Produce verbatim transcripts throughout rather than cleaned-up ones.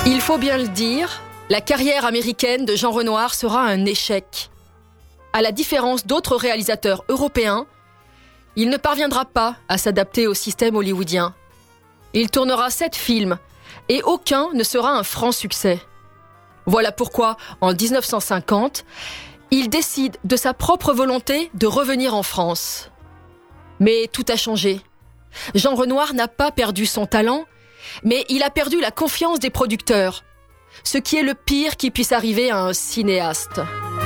Il faut bien le dire, la carrière américaine de Jean Renoir sera un échec. À la différence d'autres réalisateurs européens, il ne parviendra pas à s'adapter au système hollywoodien. Il tournera sept films et aucun ne sera un franc succès. Voilà pourquoi, en dix-neuf cent cinquante, il décide de sa propre volonté de revenir en France. Mais tout a changé. Jean Renoir n'a pas perdu son talent, mais il a perdu la confiance des producteurs, ce qui est le pire qui puisse arriver à un cinéaste.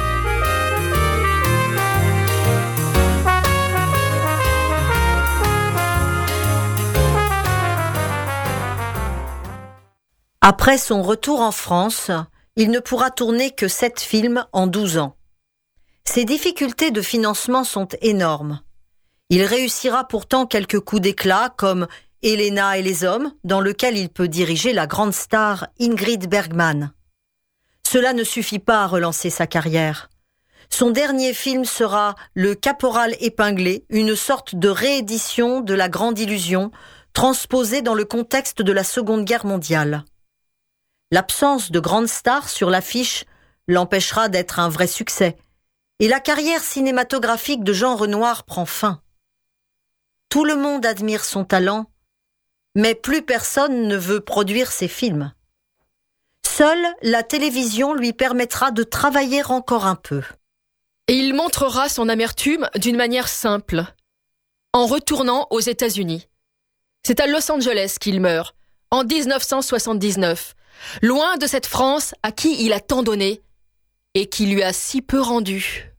Après son retour en France, il ne pourra tourner que sept films en douze ans. Ses difficultés de financement sont énormes. Il réussira pourtant quelques coups d'éclat comme Helena et les hommes, dans lequel il peut diriger la grande star Ingrid Bergman. Cela ne suffit pas à relancer sa carrière. Son dernier film sera Le Caporal épinglé, une sorte de réédition de La Grande Illusion, transposée dans le contexte de la Seconde Guerre mondiale. L'absence de grandes stars sur l'affiche l'empêchera d'être un vrai succès, et la carrière cinématographique de Jean Renoir prend fin. Tout le monde admire son talent, mais plus personne ne veut produire ses films. Seule la télévision lui permettra de travailler encore un peu. Et il montrera son amertume d'une manière simple, en retournant aux États-Unis. C'est à Los Angeles qu'il meurt, en dix-neuf cent soixante-dix-neuf, loin de cette France à qui il a tant donné et qui lui a si peu rendu.